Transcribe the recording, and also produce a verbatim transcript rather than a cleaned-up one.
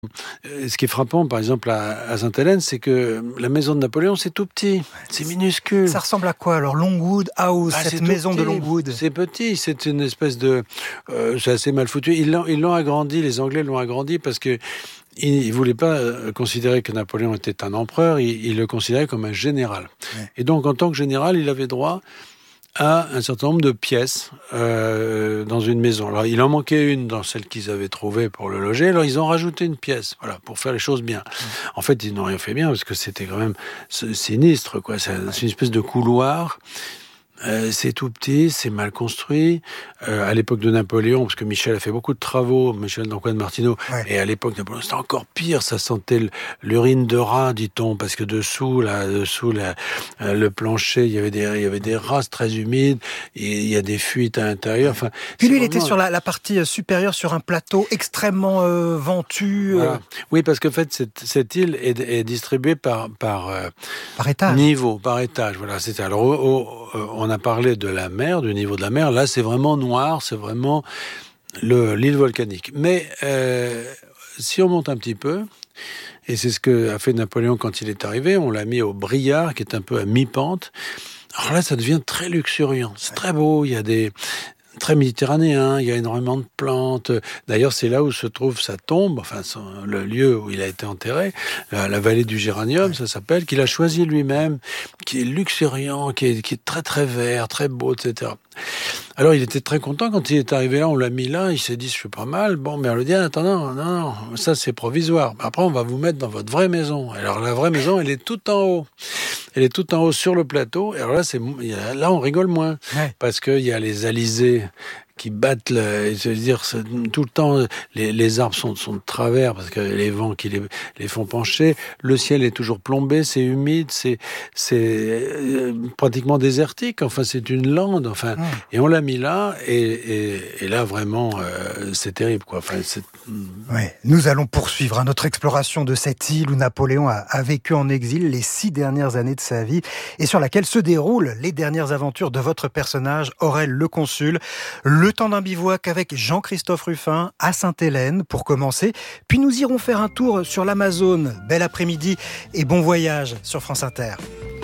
Heu, ce qui est frappant, par exemple, à à Sainte-Hélène, c'est que la maison de Napoléon, c'est tout petit, c'est minuscule. Ça ressemble à quoi alors? Longwood House, Ah, cette c'est tout maison de petit, Longwood? c'est petit, c'est une espèce de, heu, c'est assez mal foutu. Ils l'ont ils l'ont agrandi, les Anglais l'ont agrandi parce qu'ils ils voulaient pas, heu, considérer que Napoléon était un empereur, ils ils le considéraient comme un général. Ouais. Et donc en tant que général, il avait droit à un certain nombre de pièces, heu, dans une maison. Alors il en manquait une dans celle qu'ils avaient trouvée pour le loger, alors ils ont rajouté une pièce, voilà, pour faire les choses bien. Mmh. En fait, ils n'ont rien fait bien parce que c'était quand même si sinistre, quoi. C'est c'est une espèce de couloir. Heu, c'est tout petit, c'est mal construit. Heu, à l'époque de Napoléon, parce que Michel a fait beaucoup de travaux, Michel d'Antoine Martineau, Ouais. et à l'époque de Napoléon, c'était encore pire, ça sentait l l'urine de rat, dit-on, parce que dessous, là, dessous la heu, le plancher, il y avait des il y avait des rats très humides, et il y a des fuites à l'intérieur, enfin, Puis c'est lui, il était vraiment sur la la partie, heu, supérieure, sur un plateau extrêmement, heu, ventu, heu, voilà. Oui, parce qu'en fait, cette cette île est est distribuée par par, heu, par étage. niveau, par étage, voilà, c'est ça. Alors, au au heu, on a parlé de la mer, du niveau de la mer. Là, c'est vraiment noir, c'est vraiment le l'île volcanique. Mais, heu, si on monte un petit peu, et c'est ce qu'a fait Napoléon quand il est arrivé, on l'a mis au Briard, qui est un peu à mi-pente. Alors là, ça devient très luxuriant. C'est très beau, il y a des très méditerranéen, il y a énormément de plantes. D'ailleurs, c'est là où se trouve sa tombe, enfin son le lieu où il a été enterré, la la vallée du Géranium, Ouais. ça s'appelle, qu'il a choisi lui-même, qui est luxuriant, qui est qui est très, très vert, très beau, et cetera. Alors il était très content quand il est arrivé là, on l'a mis là, il s'est dit: «Je suis pas mal». Bon, mais on lui dit: «Attends, non, non, non, ça c'est provisoire. Après, on va vous mettre dans votre vraie maison». Alors la vraie maison, elle est tout en haut. Elle est tout en haut sur le plateau. Et alors là, c'est m il y a là, on rigole moins Ouais. parce qu'il y a les alizés qui battent le, je veux dire, c'est tout le temps, les les arbres sont sont de travers parce que les vents qui les les font pencher. Le ciel est toujours plombé, c'est humide, c'est c'est, heu, pratiquement désertique. Enfin, c'est une lande, enfin, Mmh. et on l'a mis là, et et et là, vraiment, heu, c'est terrible, quoi. Enfin, c'est mmh. Ouais. Nous allons poursuivre hein, notre exploration de cette île où Napoléon a, a vécu en exil les six dernières années de sa vie et sur laquelle se déroulent les dernières aventures de votre personnage, Aurel le Consul. Le temps d'un bivouac avec Jean-Christophe Ruffin à Sainte-Hélène pour commencer. Puis nous irons faire un tour sur l'Amazone. Bel après-midi et bon voyage sur France Inter.